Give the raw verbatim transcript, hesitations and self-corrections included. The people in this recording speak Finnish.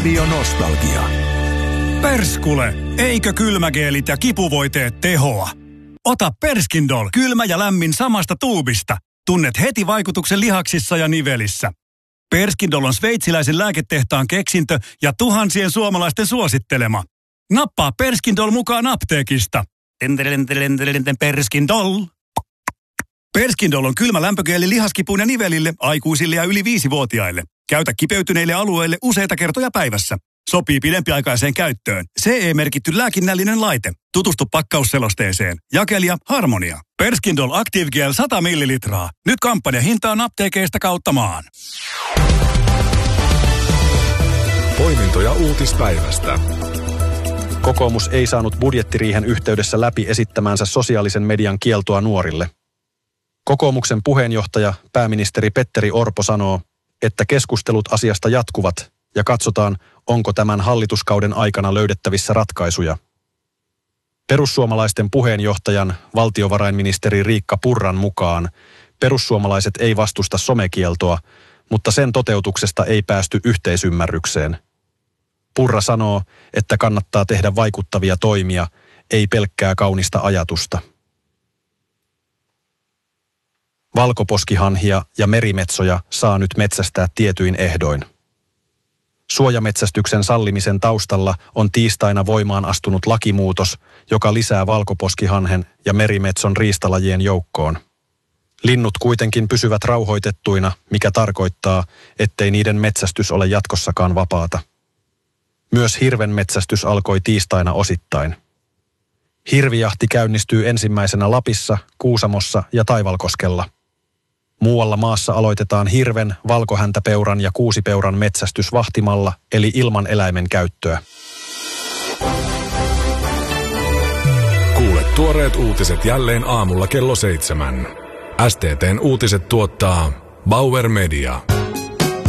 Radio Nostalgia. Perskule, eikö kylmägeelit ja kipuvoiteet tehoa? Ota Perskindol kylmä ja lämmin samasta tuubista. Tunnet heti vaikutuksen lihaksissa ja nivelissä. Perskindol on sveitsiläisen lääketehtaan keksintö ja tuhansien suomalaisten suosittelema. Nappaa Perskindol mukaan apteekista. Perskindol. Perskindol on kylmä lämpögeeli lihaskipuun ja nivelille, aikuisille ja yli viisivuotiaille. Käytä kipeytyneille alueille useita kertoja päivässä. Sopii pidempiaikaiseen käyttöön. C E-merkitty lääkinnällinen laite. Tutustu pakkausselosteeseen. Jakelija Harmonia. Perskindol Active Gel sata millilitraa. Nyt kampanja hintaan apteekeista kautta maan. Poimintoja uutispäivästä. Kokoomus ei saanut budjettiriihen yhteydessä läpi esittämäänsä sosiaalisen median kieltoa nuorille. Kokoomuksen puheenjohtaja, pääministeri Petteri Orpo sanoo, että keskustelut asiasta jatkuvat ja katsotaan, onko tämän hallituskauden aikana löydettävissä ratkaisuja. Perussuomalaisten puheenjohtajan, valtiovarainministeri Riikka Purran mukaan perussuomalaiset ei vastusta somekieltoa, mutta sen toteutuksesta ei päästy yhteisymmärrykseen. Purra sanoo, että kannattaa tehdä vaikuttavia toimia, ei pelkkää kaunista ajatusta. Valkoposkihanhia ja merimetsoja saa nyt metsästää tietyin ehdoin. Suojametsästyksen sallimisen taustalla on tiistaina voimaan astunut lakimuutos, joka lisää valkoposkihanhen ja merimetson riistalajien joukkoon. Linnut kuitenkin pysyvät rauhoitettuina, mikä tarkoittaa, ettei niiden metsästys ole jatkossakaan vapaata. Myös hirven metsästys alkoi tiistaina osittain. Hirvijahti käynnistyy ensimmäisenä Lapissa, Kuusamossa ja Taivalkoskella. Muualla maassa aloitetaan hirven, valkohäntäpeuran ja kuusipeuran metsästys vahtimalla, eli ilman eläimen käyttöä. Kuule tuoreet uutiset jälleen aamulla kello seitsemän. S T T:n uutiset tuottaa Bauer Media.